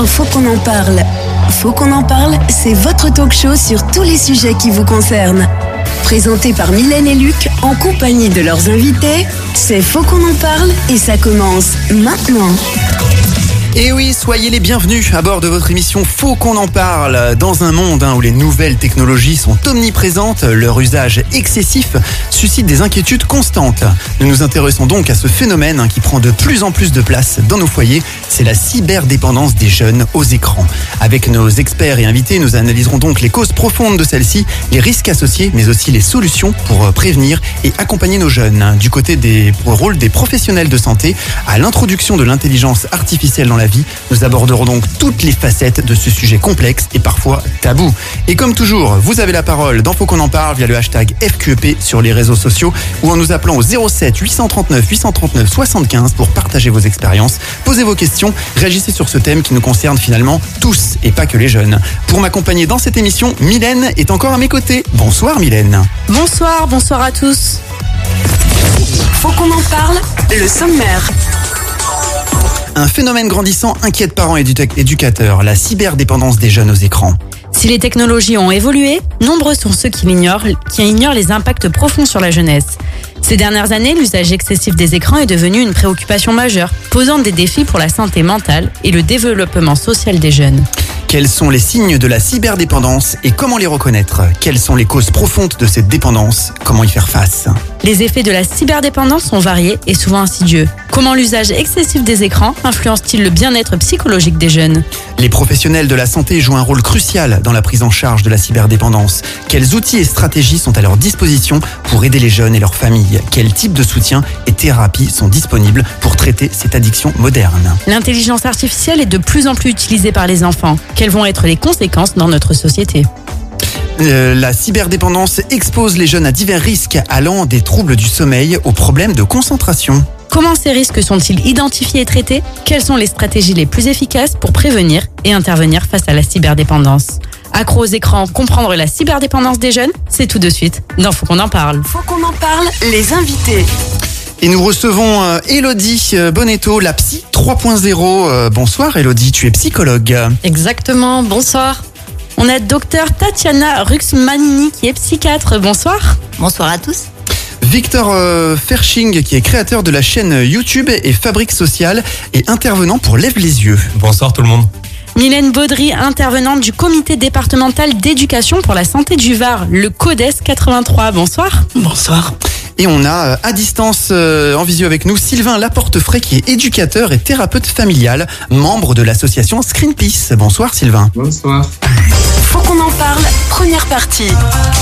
Faut qu'on en parle. Faut qu'on en parle, c'est votre talk show sur tous les sujets qui vous concernent. Présenté par Mylène et Luc, en compagnie de leurs invités, c'est Faut qu'on en parle et ça commence maintenant. Et oui, soyez les bienvenus à bord de votre émission Faut qu'on en parle. Dans un monde où les nouvelles technologies sont omniprésentes, leur usage excessif suscite des inquiétudes constantes. Nous nous intéressons donc à ce phénomène qui prend de plus en plus de place dans nos foyers, c'est la cyberdépendance des jeunes aux écrans. Avec nos experts et invités, nous analyserons donc les causes profondes de celle-ci, les risques associés, mais aussi les solutions pour prévenir et accompagner nos jeunes. Du côté des rôles des professionnels de santé, à l'introduction de l'intelligence artificielle dans la vie, nous aborderons donc toutes les facettes de ce sujet complexe et parfois tabou. Et comme toujours, vous avez la parole dans Faut qu'on en parle via le hashtag FQEP sur les réseaux sociaux ou en nous appelant au 07 839 839 75 pour partager vos expériences, poser vos questions, réagissez sur ce thème qui nous concerne finalement tous et pas que les jeunes. Pour m'accompagner dans cette émission, Mylène est encore à mes côtés. Bonsoir Mylène. Bonsoir à tous. Faut qu'on en parle, le sommaire. Un phénomène grandissant inquiète parents et éducateurs, la cyberdépendance des jeunes aux écrans. Si les technologies ont évolué, nombreux sont ceux qui ignorent les impacts profonds sur la jeunesse. Ces dernières années, l'usage excessif des écrans est devenu une préoccupation majeure, posant des défis pour la santé mentale et le développement social des jeunes. Quels sont les signes de la cyberdépendance et comment les reconnaître? Quelles sont les causes profondes de cette dépendance? Comment y faire face? Les effets de la cyberdépendance sont variés et souvent insidieux. Comment l'usage excessif des écrans influence-t-il le bien-être psychologique des jeunes? Les professionnels de la santé jouent un rôle crucial dans la prise en charge de la cyberdépendance. Quels outils et stratégies sont à leur disposition pour aider les jeunes et leurs familles? Quels types de soutien et thérapies sont disponibles pour traiter cette addiction moderne? L'intelligence artificielle est de plus en plus utilisée par les enfants. Quelles vont être les conséquences dans notre société? La cyberdépendance expose les jeunes à divers risques allant des troubles du sommeil aux problèmes de concentration. Comment ces risques sont-ils identifiés et traités? Quelles sont les stratégies les plus efficaces pour prévenir et intervenir face à la cyberdépendance? Accro aux écrans, comprendre la cyberdépendance des jeunes, c'est tout de suite dans Faut qu'on en parle. Faut qu'on en parle, les invités. Et nous recevons Elodie Bonetto, la psy 3.0. Bonsoir Elodie, tu es psychologue. Exactement, bonsoir. On a docteur Tatiana Ruxmanini qui est psychiatre. Bonsoir. Bonsoir à tous. Victor Ferching qui est créateur de la chaîne YouTube et Fabrique Sociale et intervenant pour Lève les yeux. Bonsoir tout le monde. Mylène Baudry, intervenante du comité départemental d'éducation pour la santé du Var, le CODES 83. Bonsoir. Bonsoir. Et on a à distance en visio avec nous Sylvain Laportefray qui est éducateur et thérapeute familial, membre de l'association Screenpeace. Bonsoir Sylvain. Bonsoir. Faut qu'on en parle, première partie.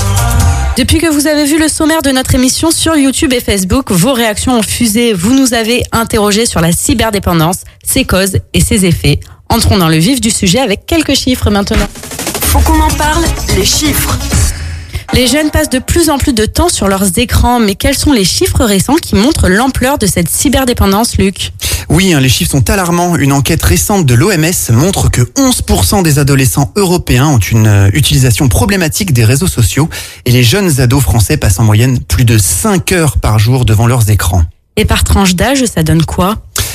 Depuis que vous avez vu le sommaire de notre émission sur YouTube et Facebook, vos réactions ont fusé. Vous nous avez interrogé sur la cyberdépendance, ses causes et ses effets. Entrons dans le vif du sujet avec quelques chiffres maintenant. Faut qu'on en parle, les chiffres. Les jeunes passent de plus en plus de temps sur leurs écrans, mais quels sont les chiffres récents qui montrent l'ampleur de cette cyberdépendance, Luc? Oui, les chiffres sont alarmants. Une enquête récente de l'OMS montre que 11% des adolescents européens ont une utilisation problématique des réseaux sociaux et les jeunes ados français passent en moyenne plus de 5 heures par jour devant leurs écrans. Et par tranche d'âge, ça donne quoi?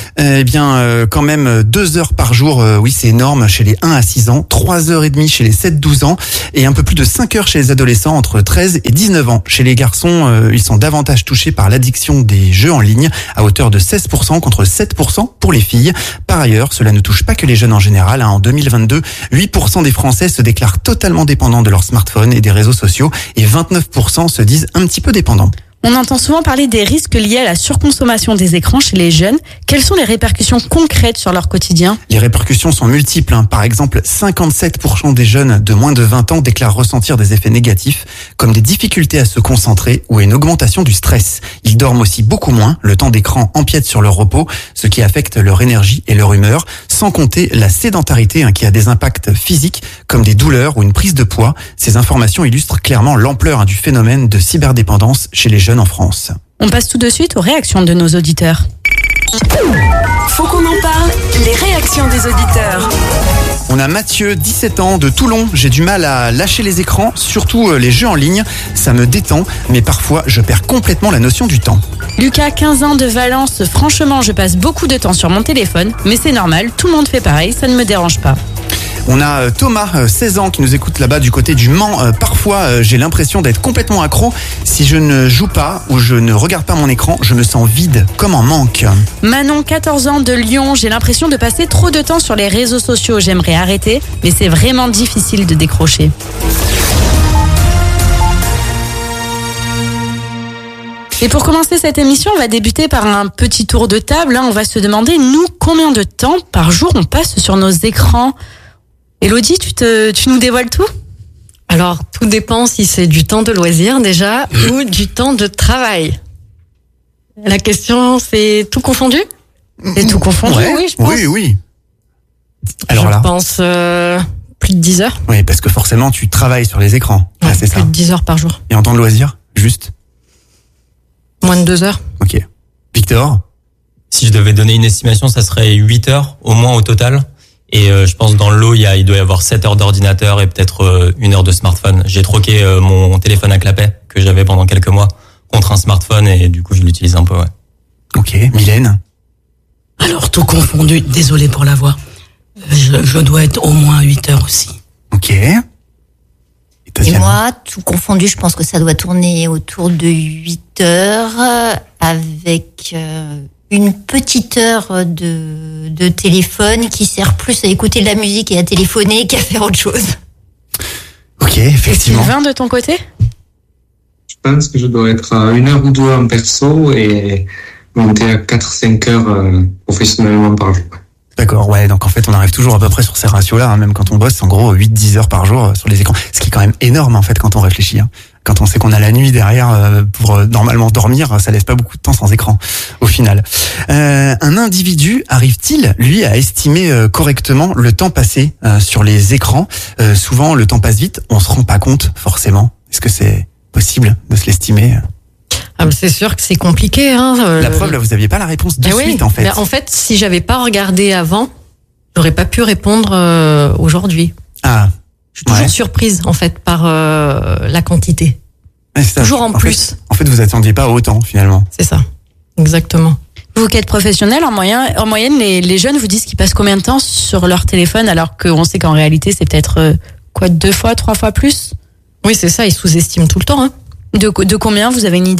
Quand même 2 heures par jour, oui c'est énorme chez les 1 à 6 ans, 3h30 chez les 7-12 ans et un peu plus de 5 heures chez les adolescents entre 13 et 19 ans. Chez les garçons, ils sont davantage touchés par l'addiction des jeux en ligne à hauteur de 16% contre 7% pour les filles. Par ailleurs, cela ne touche pas que les jeunes en général. En 2022, 8% des Français se déclarent totalement dépendants de leur smartphone et des réseaux sociaux et 29% se disent un petit peu dépendants. On entend souvent parler des risques liés à la surconsommation des écrans chez les jeunes. Quelles sont les répercussions concrètes sur leur quotidien? Les répercussions sont multiples. Par exemple, 57% des jeunes de moins de 20 ans déclarent ressentir des effets négatifs, comme des difficultés à se concentrer ou une augmentation du stress. Ils dorment aussi beaucoup moins, le temps d'écran empiète sur leur repos, ce qui affecte leur énergie et leur humeur, sans compter la sédentarité qui a des impacts physiques, comme des douleurs ou une prise de poids. Ces informations illustrent clairement l'ampleur du phénomène de cyberdépendance chez les jeunes en France. On passe tout de suite aux réactions de nos auditeurs. Faut qu'on en parle, les réactions des auditeurs. On a Mathieu, 17 ans, de Toulon. J'ai du mal à lâcher les écrans, surtout les jeux en ligne. Ça me détend, mais parfois je perds complètement la notion du temps. Lucas, 15 ans de Valence. Franchement, je passe beaucoup de temps sur mon téléphone, mais c'est normal, tout le monde fait pareil, ça ne me dérange pas. On a Thomas, 16 ans, qui nous écoute là-bas du côté du Mans. Parfois, j'ai l'impression d'être complètement accro. Si je ne joue pas ou je ne regarde pas mon écran, je me sens vide, comme en manque. Manon, 14 ans de Lyon. J'ai l'impression de passer trop de temps sur les réseaux sociaux. J'aimerais arrêter, mais c'est vraiment difficile de décrocher. Et pour commencer cette émission, on va débuter par un petit tour de table. On va se demander, nous, combien de temps par jour on passe sur nos écrans ? Elodie, tu nous dévoiles tout ? Alors, tout dépend si c'est du temps de loisir déjà ou du temps de travail. La question, c'est tout confondu ? C'est tout confondu, Ouais. oui, je pense. Oui. Alors je là, pense plus de 10 heures. oui, parce que forcément, tu travailles sur les écrans. Ouais, C'est plus ça. de 10 heures par jour. Et en temps de loisir, juste. Moins de 2 heures. Ok. Victor, Si je devais donner une estimation, ça serait 8 heures au moins au total. Et je pense dans le lot, il doit y avoir 7 heures d'ordinateur et peut-être 1 heure de smartphone. J'ai troqué mon téléphone à clapet que j'avais pendant quelques mois contre un smartphone et du coup je l'utilise un peu. Ouais. ok. Mylène, Alors, tout confondu, désolé pour la voix. Je dois être au moins 8 heures aussi. ok. Et Tatiana, moi, tout confondu, je pense que ça doit tourner autour de 8 heures avec une petite heure de téléphone qui sert plus à écouter de la musique et à téléphoner qu'à faire autre chose. ok, Et effectivement. Sylvain, de ton côté ? Je pense que je dois être à 1 heure ou 2 en perso et monter à 4-5 heures professionnellement par jour. D'accord, ouais, donc en fait on arrive toujours à peu près sur ces ratios-là, même quand on bosse, en gros 8-10 heures par jour sur les écrans, ce qui est quand même énorme en fait quand on réfléchit. Quand on sait qu'on a la nuit derrière pour normalement dormir, ça laisse pas beaucoup de temps sans écran au final. Un individu arrive-t-il, lui, à estimer correctement le temps passé sur les écrans ? Souvent le temps passe vite, on se rend pas compte forcément. Est-ce que c'est possible de se l'estimer ? Ah, mais c'est sûr que c'est compliqué. La preuve, là, vous aviez pas la réponse de Eh oui. suite en fait. Mais en fait, si j'avais pas regardé avant, j'aurais pas pu répondre aujourd'hui. Ah, Je suis toujours Ouais. surprise en fait par la quantité. ouais, c'est ça. Toujours en plus. En fait, vous attendiez pas autant finalement. C'est ça, exactement. Vous qui êtes professionnel, en moyenne, les jeunes vous disent qu'ils passent combien de temps sur leur téléphone alors qu'on sait qu'en réalité, c'est peut-être 2 fois, 3 fois plus ? Oui, c'est ça. Ils sous-estiment tout le temps. De combien, vous avez une idée ?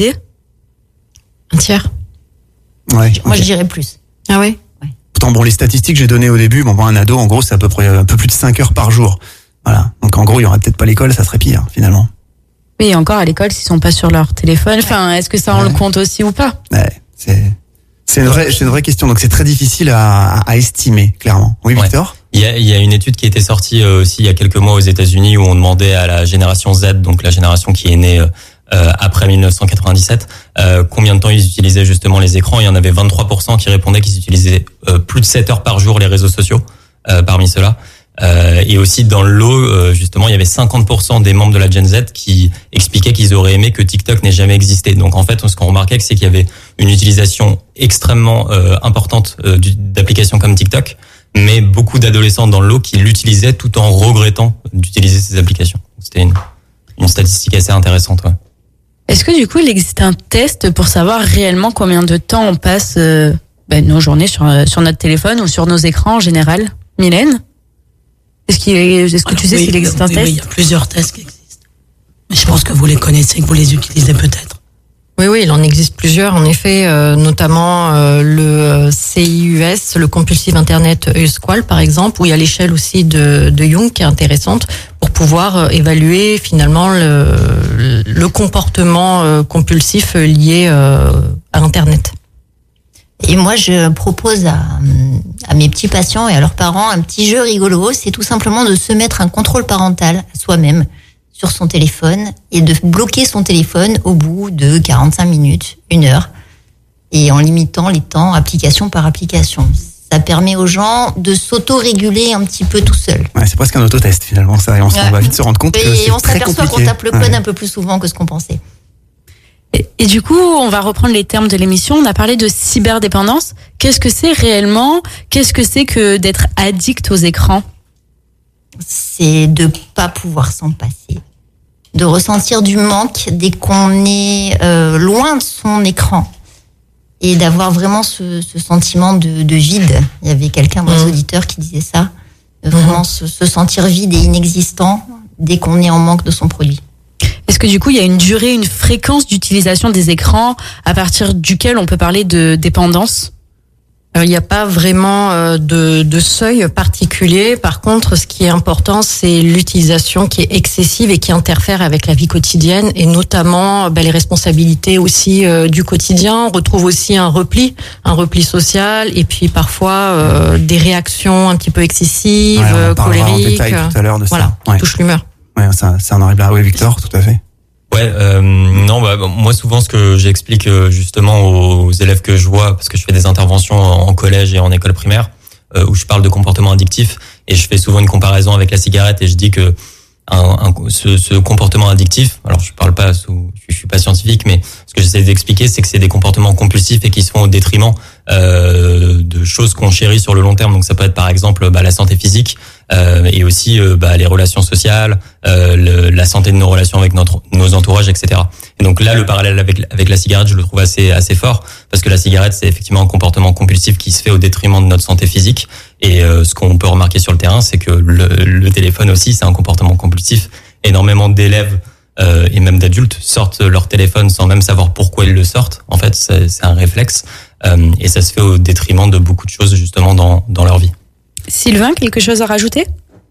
Un tiers. Ouais. Moi, ok. je dirais plus. Ah ouais. Pourtant, bon, les statistiques que j'ai données au début, un ado, en gros, c'est à peu près un peu plus de 5 heures par jour. Voilà. Donc, en gros, il y aura peut-être pas l'école, ça serait pire, finalement. Oui, et encore à l'école, s'ils sont pas sur leur téléphone. Enfin, est-ce que ça on le compte aussi ou pas ? Ouais. C'est une vraie question. Donc, c'est très difficile à estimer, clairement. Oui, Ouais. Victor? Il y a une étude qui était sortie aussi il y a quelques mois aux États-Unis où on demandait à la génération Z, donc la génération qui est née après 1997, combien de temps ils utilisaient justement les écrans. Il y en avait 23% qui répondaient qu'ils utilisaient plus de 7 heures par jour les réseaux sociaux parmi ceux-là. Et aussi dans le lot, justement, il y avait 50% des membres de la Gen Z qui expliquaient qu'ils auraient aimé que TikTok n'ait jamais existé. Donc en fait, ce qu'on remarquait, c'est qu'il y avait une utilisation extrêmement importante d'applications comme TikTok, mais beaucoup d'adolescents dans le lot qui l'utilisaient tout en regrettant d'utiliser ces applications. C'était une statistique assez intéressante. Ouais. Est-ce que du coup, il existe un test pour savoir réellement combien de temps on passe nos journées sur notre téléphone ou sur nos écrans en général ? Mylène ? Est-ce que tu sais s'il existe un test ? Oui, il y a plusieurs tests qui existent. Mais je pense que vous les connaissez, que vous les utilisez peut-être. Oui, il en existe plusieurs, en effet, notamment le CIUS, le Compulsive Internet Usqual, par exemple, où il y a l'échelle aussi de Jung qui est intéressante pour pouvoir évaluer finalement le comportement compulsif lié à Internet. Et moi, je propose à mes petits patients et à leurs parents un petit jeu rigolo. C'est tout simplement de se mettre un contrôle parental à soi-même sur son téléphone et de bloquer son téléphone au bout de 45 minutes, 1 heure, et en limitant les temps application par application. Ça permet aux gens de s'auto-réguler un petit peu tout seul. Ouais, c'est presque un autotest finalement, ça. Et on va vite se rendre compte que c'est Et on très s'aperçoit compliqué. qu'on tape le code un peu plus souvent que ce qu'on pensait. Et du coup, on va reprendre les termes de l'émission. On a parlé de cyberdépendance. Qu'est-ce que c'est réellement ? Qu'est-ce que c'est que d'être addict aux écrans ? c'est de pas pouvoir s'en passer, de ressentir du manque dès qu'on est loin de son écran et d'avoir vraiment ce sentiment de vide. Il y avait quelqu'un dans les auditeurs qui disait ça, vraiment se sentir vide et inexistant dès qu'on est en manque de son produit. Est-ce que du coup il y a une durée, une fréquence d'utilisation des écrans à partir duquel on peut parler de dépendance ? Alors, il n'y a pas vraiment de seuil particulier. Par contre, ce qui est important, c'est l'utilisation qui est excessive et qui interfère avec la vie quotidienne et notamment les responsabilités aussi du quotidien. On retrouve aussi un repli social et puis parfois des réactions un petit peu excessives, colériques. En détail tout à l'heure de ça. Voilà, touche l'humeur. Ouais, c'est un horrible. Oui, Victor, tout à fait. Ouais, non, moi souvent ce que j'explique justement aux élèves que je vois, parce que je fais des interventions en collège et en école primaire, où je parle de comportement addictif, et je fais souvent une comparaison avec la cigarette, et je dis que ce comportement addictif, alors je suis pas scientifique, mais ce que j'essaie d'expliquer, c'est que c'est des comportements compulsifs et qui se font au détriment de choses qu'on chérit sur le long terme. Donc ça peut être par exemple la santé physique, et aussi les relations sociales, la santé de nos relations avec nos entourages, etc. Et donc là, le parallèle avec la cigarette, je le trouve assez fort, parce que la cigarette, c'est effectivement un comportement compulsif qui se fait au détriment de notre santé physique. Et ce qu'on peut remarquer sur le terrain, c'est que le téléphone aussi, c'est un comportement compulsif. Énormément d'élèves et même d'adultes sortent leur téléphone sans même savoir pourquoi ils le sortent. En fait, c'est un réflexe, et ça se fait au détriment de beaucoup de choses justement dans leur vie. Sylvain, quelque chose à rajouter ?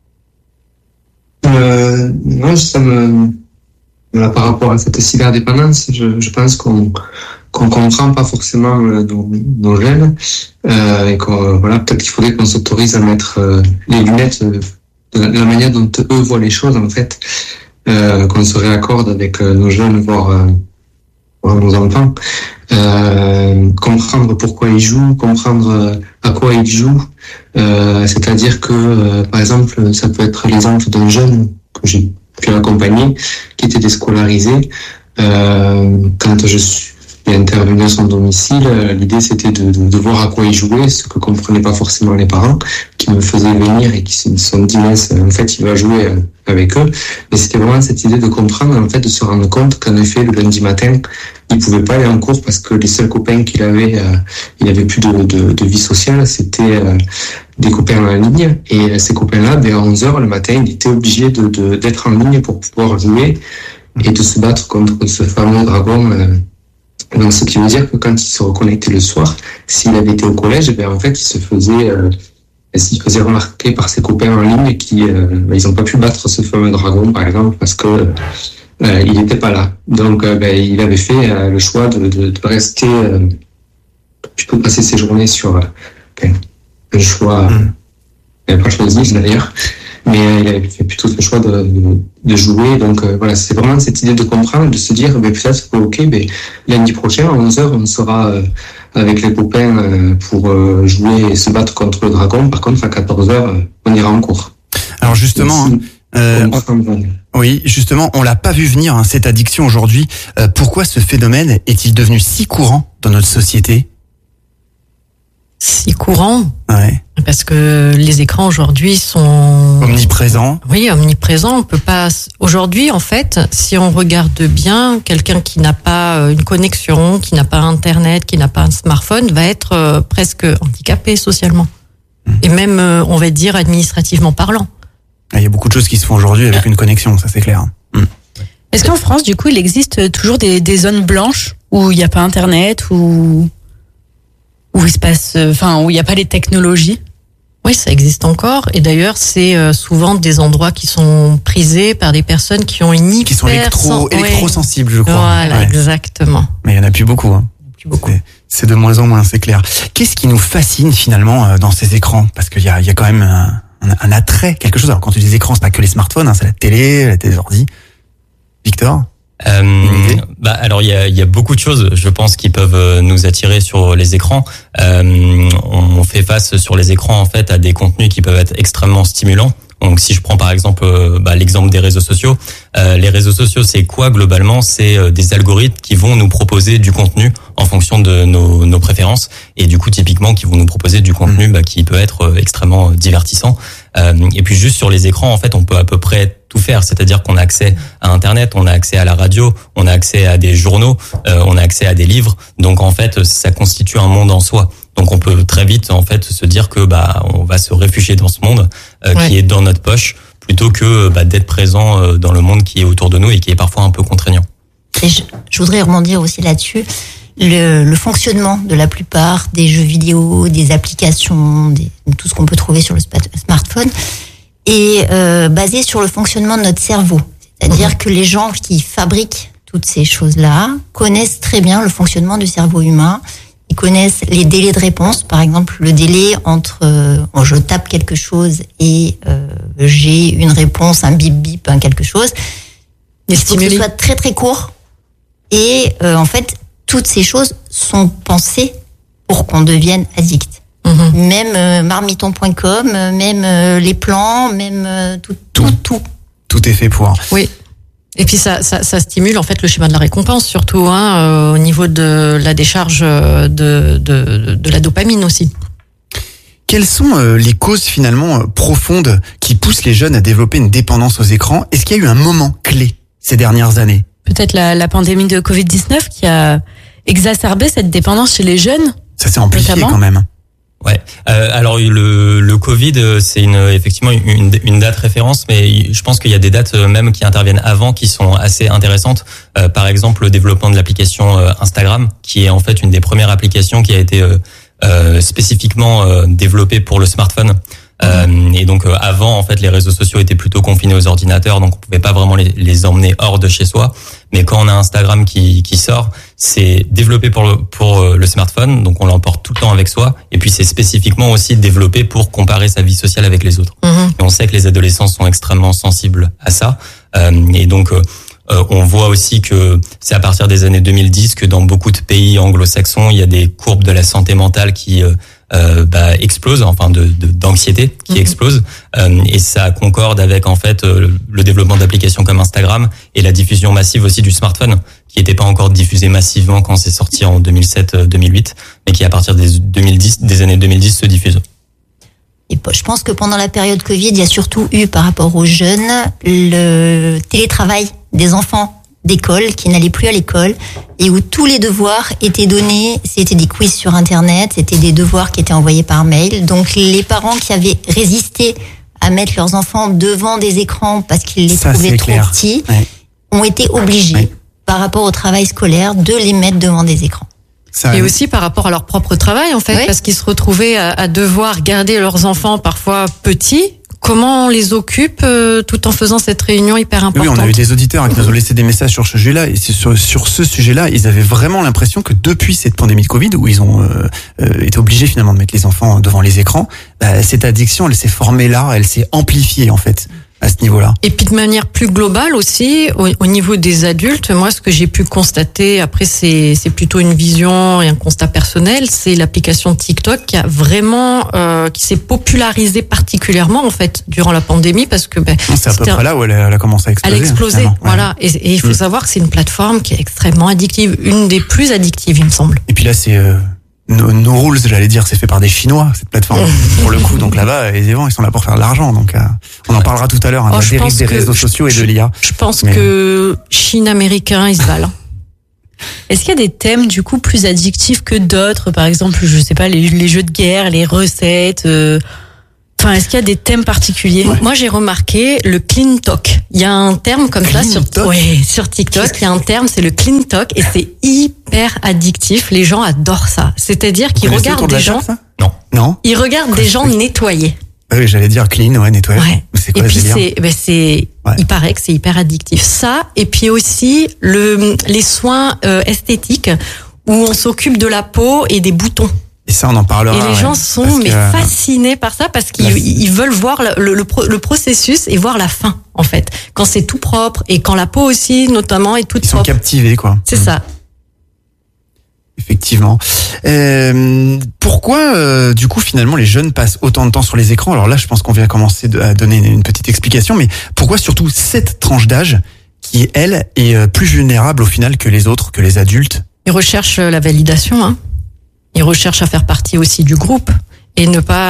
Non, ça par rapport à cette cyberdépendance, je pense qu'on comprend pas forcément nos jeunes, et peut-être qu'il faudrait qu'on s'autorise à mettre les lunettes de la manière dont eux voient les choses, en fait, qu'on se réaccorde avec nos jeunes, voire nos enfants, comprendre pourquoi ils jouent, comprendre à quoi ils jouent, c'est-à-dire que par exemple ça peut être l'exemple d'un jeune que j'ai pu accompagner qui était déscolarisé. Quand je suis intervenu à son domicile, l'idée c'était de voir à quoi il jouait, ce que comprenaient pas forcément les parents, qui me faisaient venir et qui se sont dit en fait il va jouer avec eux. Mais c'était vraiment cette idée de comprendre, en fait, de se rendre compte qu'en effet le lundi matin il pouvait pas aller en cours parce que les seuls copains qu'il avait, il avait plus de vie sociale, c'était des copains en ligne, et ces copains-là, à 11h le matin, il était obligé d'être en ligne pour pouvoir jouer et de se battre contre ce fameux dragon. Donc, ce qui veut dire que quand il se reconnectait le soir, s'il avait été au collège, en fait, il se faisait remarquer par ses copains en ligne qui, ils n'ont pas pu battre ce fameux dragon, par exemple, parce que il n'était pas là. Donc, il avait fait le choix de rester, plutôt passer ses journées sur un choix, il n'avait pas choisi d'ailleurs, mais il avait fait plutôt ce choix de jouer. Donc c'est vraiment cette idée de comprendre, de se dire peut-être que lundi prochain à 11h on sera avec les copains pour jouer et se battre contre le dragon. Par contre à 14h on ira en cours. Alors justement, oui, justement, on l'a pas vu venir, cette addiction aujourd'hui. Pourquoi ce phénomène est-il devenu si courant dans notre société ? Si courant, ouais. Parce que les écrans aujourd'hui sont omniprésents. Oui, omniprésents. On peut pas. Aujourd'hui, en fait, si on regarde bien, quelqu'un qui n'a pas une connexion, qui n'a pas Internet, qui n'a pas un smartphone, va être presque handicapé socialement, et même, on va dire, administrativement parlant. Il y a beaucoup de choses qui se font aujourd'hui avec une connexion, ça c'est clair. Est-ce qu'en France, du coup, il existe toujours des zones blanches où il n'y a pas Internet, où il se passe, où il n'y a pas les technologies? Oui, ça existe encore. Et d'ailleurs, c'est souvent des endroits qui sont prisés par des personnes qui ont une qui sont électrosensibles, je crois. Voilà, ouais. Exactement. Mais il y en a plus beaucoup. Plus beaucoup. C'est de moins en moins, c'est clair. Qu'est-ce qui nous fascine finalement dans ces écrans? Parce qu'il y a quand même un attrait, quelque chose. Alors quand tu dis écrans, c'est pas que les smartphones, c'est la télé, les ordi. Victor? Alors il y a beaucoup de choses, je pense, qui peuvent nous attirer sur les écrans. On fait face sur les écrans en fait à des contenus qui peuvent être extrêmement stimulants. Donc si je prends par exemple l'exemple des réseaux sociaux, les réseaux sociaux c'est quoi globalement? C'est des algorithmes qui vont nous proposer du contenu en fonction de nos préférences, et du coup typiquement qui vont nous proposer du contenu qui peut être extrêmement divertissant. Et puis juste sur les écrans, en fait, on peut à peu près tout faire. C'est-à-dire qu'on a accès à Internet, on a accès à la radio, on a accès à des journaux, on a accès à des livres. Donc en fait, ça constitue un monde en soi. Donc on peut très vite en fait se dire que on va se réfugier dans ce monde qui est dans notre poche, plutôt que d'être présent dans le monde qui est autour de nous et qui est parfois un peu contraignant. Et je voudrais rebondir aussi là-dessus. Le fonctionnement de la plupart des jeux vidéo, des applications, tout ce qu'on peut trouver sur le smartphone est basé sur le fonctionnement de notre cerveau. C'est-à-dire que les gens qui fabriquent toutes ces choses-là connaissent très bien le fonctionnement du cerveau humain. Ils connaissent les délais de réponse. Par exemple, le délai entre je tape quelque chose et j'ai une réponse, un bip bip, quelque chose. Il faut que ce soit très très court. Et en fait, toutes ces choses sont pensées pour qu'on devienne addict. Même marmiton.com, même les plans, même tout. Tout est fait pour. Oui. Et puis ça stimule en fait le schéma de la récompense surtout au niveau de la décharge de la dopamine aussi. Quelles sont les causes finalement profondes qui poussent les jeunes à développer une dépendance aux écrans ? Est-ce qu'il y a eu un moment clé ces dernières années ? Peut-être la pandémie de Covid-19 qui a exacerbé cette dépendance chez les jeunes. Ça s'est amplifié notamment. Quand même. Ouais. Alors le Covid, c'est effectivement une date référence, mais je pense qu'il y a des dates même qui interviennent avant qui sont assez intéressantes. Par exemple, le développement de l'application Instagram, qui est en fait une des premières applications qui a été spécifiquement développée pour le smartphone. Et donc avant, en fait, les réseaux sociaux étaient plutôt confinés aux ordinateurs, donc on pouvait pas vraiment les emmener hors de chez soi. Mais quand on a Instagram qui sort, c'est développé pour le smartphone, donc on l'emporte tout le temps avec soi. Et puis c'est spécifiquement aussi développé pour comparer sa vie sociale avec les autres. Et on sait que les adolescents sont extrêmement sensibles à ça. Et donc on voit aussi que c'est à partir des années 2010 que dans beaucoup de pays anglo-saxons, il y a des courbes de la santé mentale qui explose, enfin d'anxiété qui explose, et ça concorde avec en fait le développement d'applications comme Instagram et la diffusion massive aussi du smartphone, qui n'était pas encore diffusé massivement quand c'est sorti en 2007-2008, mais qui à partir des années 2010 se diffuse. Et je pense que pendant la période Covid, il y a surtout eu par rapport aux jeunes le télétravail des enfants d'école qui n'allaient plus à l'école et où tous les devoirs étaient donnés, c'était des quiz sur Internet, c'était des devoirs qui étaient envoyés par mail. Donc les parents qui avaient résisté à mettre leurs enfants devant des écrans parce qu'ils les trouvaient trop petits, ont été obligés par rapport au travail scolaire de les mettre devant des écrans. Et aussi par rapport à leur propre travail en fait, parce qu'ils se retrouvaient à devoir garder leurs enfants parfois petits. Comment on les occupe tout en faisant cette réunion hyper importante ? Oui, on a eu des auditeurs qui nous ont laissé des messages sur ce sujet-là. Et sur ce sujet-là, ils avaient vraiment l'impression que depuis cette pandémie de Covid, où ils ont été obligés finalement de mettre les enfants devant les écrans, cette addiction, elle s'est formée là, elle s'est amplifiée en fait à ce niveau-là. Et puis de manière plus globale aussi, au niveau des adultes, moi ce que j'ai pu constater, après c'est plutôt une vision et un constat personnel, c'est l'application TikTok qui a vraiment qui s'est popularisée particulièrement en fait durant la pandémie parce que c'est à peu près là où elle a commencé à exploser. Elle a explosé, voilà. Et il faut savoir que c'est une plateforme qui est extrêmement addictive, une des plus addictives il me semble. Et puis là c'est No Rules, j'allais dire, c'est fait par des Chinois, cette plateforme, pour le coup. Donc là-bas, les gens, ils sont là pour faire de l'argent. Donc, on en parlera tout à l'heure, de la dérive des réseaux sociaux et de l'IA. Je pense que Chine américain, ils se valent. Est-ce qu'il y a des thèmes, du coup, plus addictifs que d'autres? Par exemple, je sais pas, les jeux de guerre, les recettes, Enfin, est-ce qu'il y a des thèmes particuliers? Moi, j'ai remarqué le clean talk. Il y a un terme comme ça sur TikTok. Il y a un terme, c'est le clean talk, et c'est hyper addictif. Les gens adorent ça. C'est-à-dire qu'ils regardent des gens. Non. Ils regardent des gens nettoyer. Oui, j'allais dire clean, nettoyer. Ouais. C'est quoi, et puis il paraît que c'est hyper addictif. Ça, et puis aussi les soins esthétiques où on s'occupe de la peau et des boutons. Et ça, on en parlera. Et les gens sont fascinés par ça parce qu'ils veulent voir le processus et voir la fin, en fait. Quand c'est tout propre et quand la peau aussi, notamment, est toute propre. Ils sont captivés, quoi. C'est ça. Effectivement. Pourquoi, du coup, finalement, les jeunes passent autant de temps sur les écrans? Alors là, je pense qu'on vient commencer à donner une petite explication, mais pourquoi surtout cette tranche d'âge qui, elle, est plus vulnérable au final que les autres, que les adultes? Ils recherchent la validation, hein. Ils recherchent à faire partie aussi du groupe et ne pas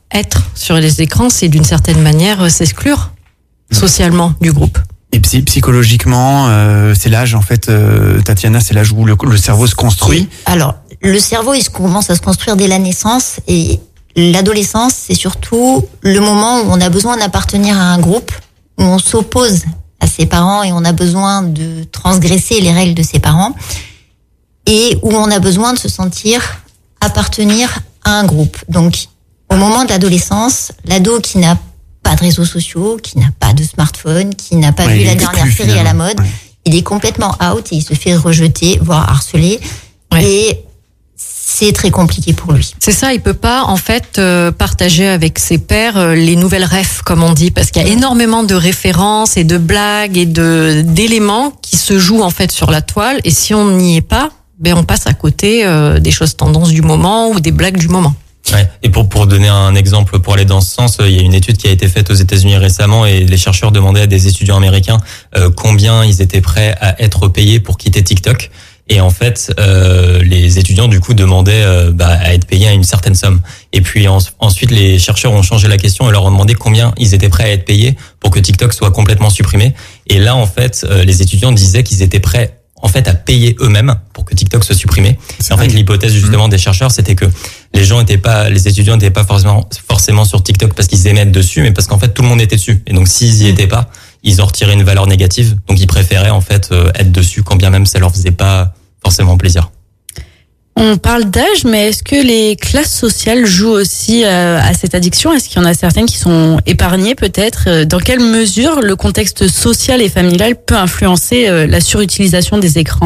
être sur les écrans, c'est d'une certaine manière s'exclure socialement du groupe. Et psychologiquement, c'est l'âge en fait, Tatiana, c'est l'âge où le cerveau se construit. Alors, le cerveau, il commence à se construire dès la naissance, et l'adolescence, c'est surtout le moment où on a besoin d'appartenir à un groupe, où on s'oppose à ses parents et on a besoin de transgresser les règles de ses parents, et où on a besoin de se sentir appartenir à un groupe. Donc, au moment de l'adolescence, l'ado qui n'a pas de réseaux sociaux, qui n'a pas de smartphone, qui n'a pas vu la dernière série à la mode, il est complètement out et il se fait rejeter, voire harceler. Et c'est très compliqué pour lui. C'est ça, il peut pas en fait partager avec ses pairs les nouvelles refs, comme on dit, parce qu'il y a énormément de références et de blagues et d'éléments qui se jouent en fait sur la toile, et si on n'y est pas, ben on passe à côté des choses tendances du moment ou des blagues du moment. Ouais. Et pour donner un exemple, pour aller dans ce sens, il y a une étude qui a été faite aux États-Unis récemment, et les chercheurs demandaient à des étudiants américains combien ils étaient prêts à être payés pour quitter TikTok. Et en fait, les étudiants du coup demandaient à être payés à une certaine somme. Et puis ensuite, les chercheurs ont changé la question et leur ont demandé combien ils étaient prêts à être payés pour que TikTok soit complètement supprimé. Et là, en fait, les étudiants disaient qu'ils étaient prêts en fait à payer eux-mêmes pour que TikTok soit supprimé. Et en fait, l'hypothèse justement des chercheurs, c'était que les étudiants n'étaient pas forcément sur TikTok parce qu'ils aimaient être dessus, mais parce qu'en fait tout le monde était dessus. Et donc s'ils y étaient pas, ils en retiraient une valeur négative. Donc ils préféraient en fait être dessus, quand bien même ça leur faisait pas forcément plaisir. On parle d'âge, mais est-ce que les classes sociales jouent aussi à cette addiction ? Est-ce qu'il y en a certaines qui sont épargnées peut-être ? Dans quelle mesure le contexte social et familial peut influencer la surutilisation des écrans ?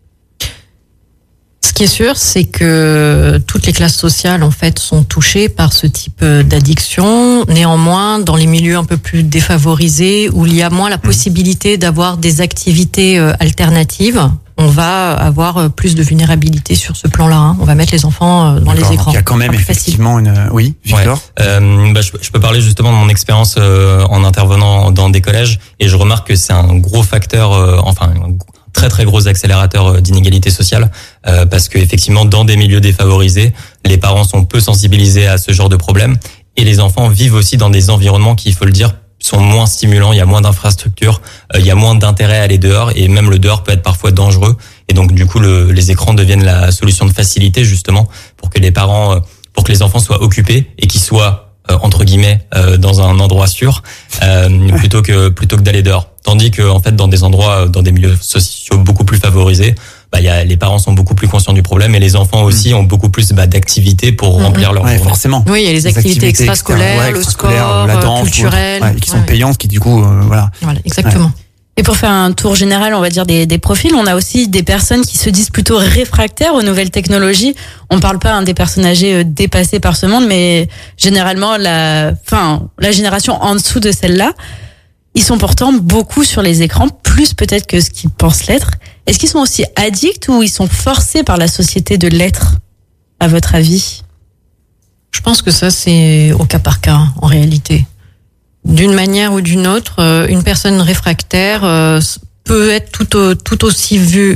Ce qui est sûr, c'est que toutes les classes sociales en fait sont touchées par ce type d'addiction. Néanmoins, dans les milieux un peu plus défavorisés, où il y a moins la possibilité d'avoir des activités alternatives, on va avoir plus de vulnérabilité sur ce plan-là. Hein. On va mettre les enfants dans les écrans. Il y a quand même effectivement Oui, Victor. Je peux parler justement de mon expérience en intervenant dans des collèges, et je remarque que c'est un gros facteur, un très très gros accélérateur d'inégalité sociale, parce que effectivement dans des milieux défavorisés, les parents sont peu sensibilisés à ce genre de problème, et les enfants vivent aussi dans des environnements qui, il faut le dire, sont moins stimulants, il y a moins d'infrastructures, il y a moins d'intérêt à aller dehors, et même le dehors peut être parfois dangereux, et donc du coup les écrans deviennent la solution de facilité justement pour que les enfants soient occupés et qu'ils soient entre guillemets dans un endroit sûr, plutôt que d'aller dehors. Tandis que en fait dans des milieux sociaux beaucoup plus favorisés, les parents sont beaucoup plus conscients du problème, et les enfants aussi ont beaucoup plus d'activités pour remplir leur journée. Forcément. Oui, il y a les activités extrascolaires, le sport, la danse, culturel, qui sont payantes, qui du coup Voilà, exactement. Ouais. Et pour faire un tour général, on va dire des profils, on a aussi des personnes qui se disent plutôt réfractaires aux nouvelles technologies. On parle pas des personnes âgées dépassées par ce monde, mais généralement la génération en dessous de celle-là. Ils sont pourtant beaucoup sur les écrans, plus peut-être que ce qu'ils pensent l'être. Est-ce qu'ils sont aussi addicts ou ils sont forcés par la société de l'être, à votre avis ? Je pense que ça, c'est au cas par cas, en réalité. D'une manière ou d'une autre, une personne réfractaire peut être tout aussi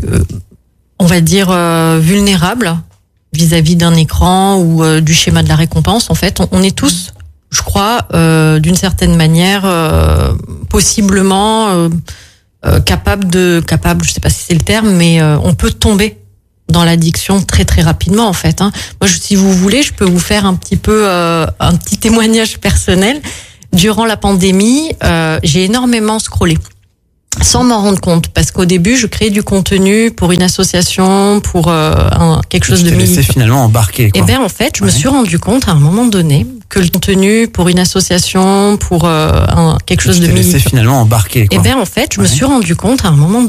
vulnérable vis-à-vis d'un écran ou du schéma de la récompense. En fait, on est tous, je crois, d'une certaine manière, possiblement capable, je sais pas si c'est le terme, mais on peut tomber dans l'addiction très très rapidement en fait. Hein. Moi, si vous voulez, je peux vous faire un petit témoignage personnel. Durant la pandémie, j'ai énormément scrollé, sans m'en rendre compte, parce qu'au début, je créais du contenu pour une association, pour quelque chose de militant. Finalement embarqué. Et en fait, je me suis rendu compte à un moment donné que le contenu pour une association, pour quelque chose de militant. Finalement embarqué. En fait, je me suis rendu compte à un moment